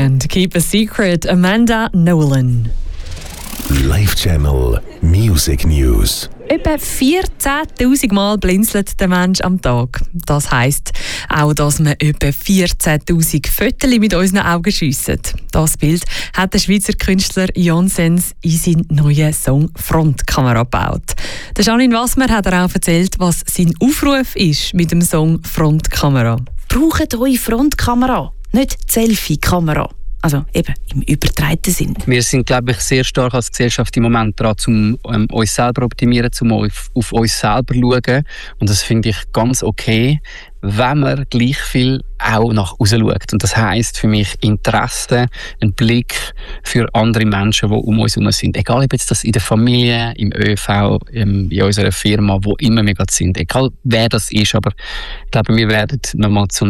Can't Keep a Secret, Amanda Nolan. Live Channel Music News. Etwa 14.000 Mal blinzelt der Mensch am Tag. Das heisst auch, dass wir etwa 14.000 Fotos mit unseren Augen schiessen. Das Bild hat der Schweizer Künstler Jonsens in seinen neuen Song «Frontkamera» gebaut. Der Janine Wassmer hat auch erzählt, was sein Aufruf ist mit dem Song «Frontkamera». Braucht eure Frontkamera, nicht die Selfie-Kamera. Also eben im übertragenen Sinn. Wir sind, glaube ich, sehr stark als Gesellschaft im Moment dran, um uns selber optimieren, um auf uns selber zu schauen. Und das finde ich ganz okay, wenn man gleich viel auch nach außen schaut. Und das heisst für mich Interesse, ein Blick für andere Menschen, die um uns herum sind. Egal, ob jetzt das in der Familie, im ÖV, in unserer Firma, wo immer wir gerade sind. Egal, wer das ist. Aber ich glaube, wir werden nochmal zu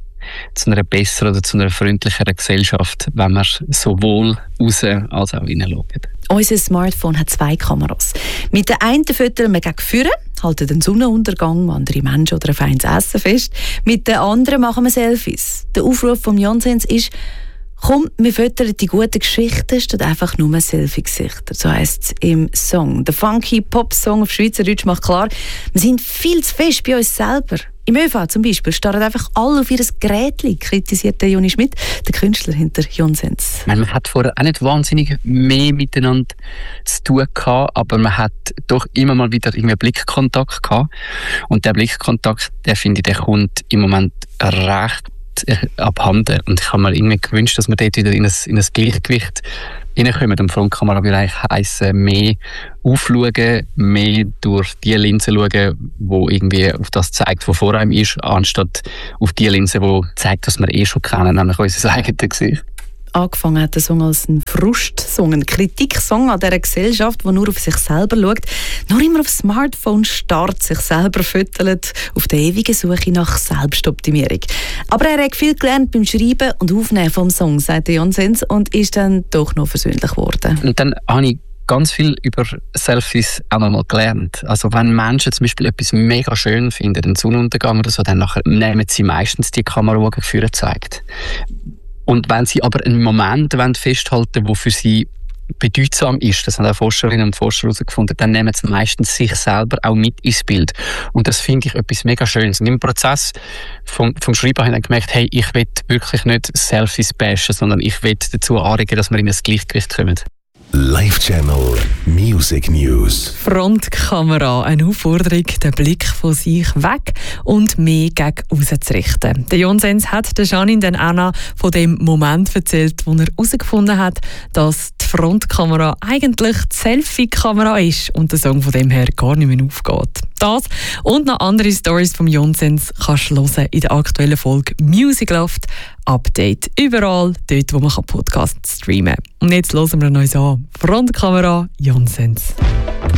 einer besseren oder zu einer freundlicheren Gesellschaft, wenn wir sowohl raus als auch innen schauen. Unser Smartphone hat 2 Kameras. Mit der einen füttern wir gegen vorne, halten den Sonnenuntergang, andere Menschen oder ein feines Essen fest. Mit der anderen machen wir Selfies. Der Aufruf von Jonsens ist: komm, wir füttern die guten Geschichten statt einfach nur Selfie-Gesichter. So heisst es im Song. Der funky Pop-Song auf Schweizerdeutsch macht klar, wir sind viel zu fest bei uns selber. Im ÖV zum Beispiel starren einfach alle auf ihr Gerät, kritisiert der Joni Schmidt, der Künstler hinter Jonsens. Man hat vorher auch nicht wahnsinnig mehr miteinander zu tun gehabt, aber man hat doch immer mal wieder irgendwie Blickkontakt gehabt. Und der Blickkontakt, der finde ich, der kommt im Moment recht abhanden. Und ich habe mir irgendwie gewünscht, dass wir dort wieder in ein Gleichgewicht reinkommen. Und Frontkamera würde eigentlich heissen, mehr aufschauen, mehr durch die Linse schauen, die irgendwie auf das zeigt, was vor einem ist, anstatt auf die Linse, die zeigt, was wir schon kennen, nämlich unser eigenes Gesicht. Angefangen hat der Song als ein Frustsong, ein Kritiksong an dieser Gesellschaft, die nur auf sich selber schaut, nur immer aufs Smartphone starrt, sich selber füttert, auf der ewigen Suche nach Selbstoptimierung. Aber er hat viel gelernt beim Schreiben und Aufnehmen vom Song, sagt Jonsens, und ist dann doch noch versöhnlich geworden. Und dann habe ich ganz viel über Selfies auch noch mal gelernt. Also wenn Menschen zum Beispiel etwas mega schön finden, einen Sonnenuntergang oder so, dann nachher nehmen sie meistens die Kamera, die vorne zeigt. Und wenn sie aber einen Moment festhalten wollen, der für sie bedeutsam ist, das haben auch Forscherinnen und Forscher herausgefunden, dann nehmen sie meistens sich selber auch mit ins Bild. Und das finde ich etwas mega Schönes. Und im Prozess vom Schreiben habe ich dann gemerkt, hey, ich will wirklich nicht Selfies bashen, sondern ich will dazu anregen, dass wir in ein Gleichgewicht kommen. Live Channel Music News. Frontkamera, eine Aufforderung, den Blick von sich weg und mehr gegen aussen zu richten. Der Jonsens hat der Janine dann auch noch von dem Moment erzählt, wo er herausgefunden hat, dass die Frontkamera eigentlich die Selfie-Kamera ist und der Song von dem her gar nicht mehr aufgeht. Das und noch andere Stories vom Jonsens kannst du hören in der aktuellen Folge Music Loft Update. Überall dort, wo man Podcasts streamen kann. Und jetzt hören wir uns an. Frontkamera Jonsens.